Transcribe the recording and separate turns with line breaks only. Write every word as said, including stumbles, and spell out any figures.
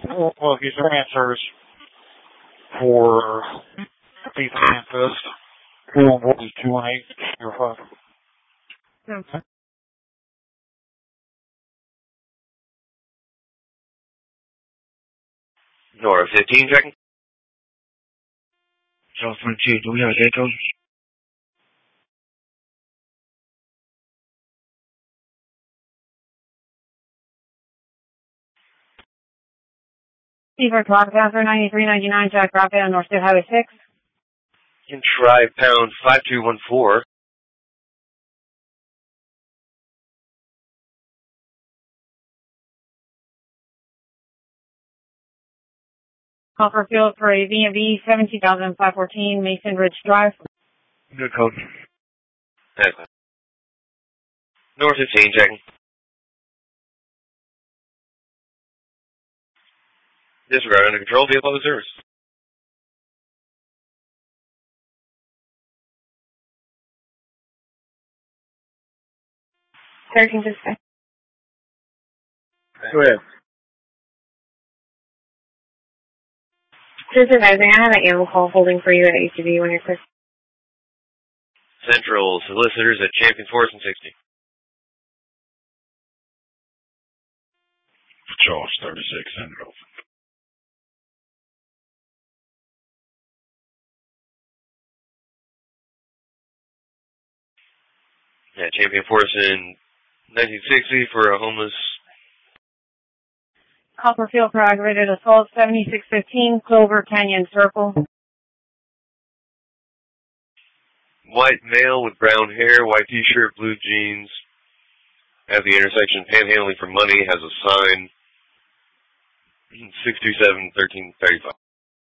Well, well, these are answers for the Manifest. Two one one two one eight zero five.
Okay.
Nora fifteen checking.
South twenty-two, do we have a gate code?
Seaford Clock Passer ninety-three ninety-nine, Jack Rapid on North State Highway six.
You can try pound five two one four.
Copperfield for a V and V seventeen thousand five fourteen, Mason Ridge Drive.
Good code.
Okay. Nora fifteen checking. Disregard under control via public service.
thirteen dispatch.
Go ahead.
Supervising, I have an animal call holding for you at H E B when you're clear.
Central solicitors at Champions Forest and sixty.
Charles thirty-six, send it over.
Yeah, Champion Forest in nineteen sixty for a homeless.
Copperfield for aggravated assault seventy-six fifteen, Clover Canyon Circle.
White male with brown hair, white t-shirt, blue jeans. At the intersection, panhandling for money, has a sign. six two seven, thirteen thirty-five.